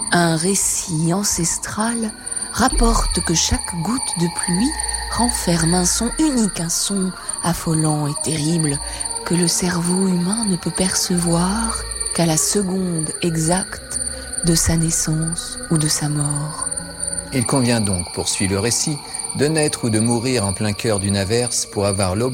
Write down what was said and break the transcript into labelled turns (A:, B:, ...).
A: Un récit ancestral rapporte que chaque goutte de pluie renferme un son unique, un son affolant et terrible que le cerveau humain ne peut percevoir qu'à la seconde exacte de sa naissance ou de sa mort.
B: Il convient donc, poursuit le récit, de naître ou de mourir en plein cœur d'une averse pour avoir l'aube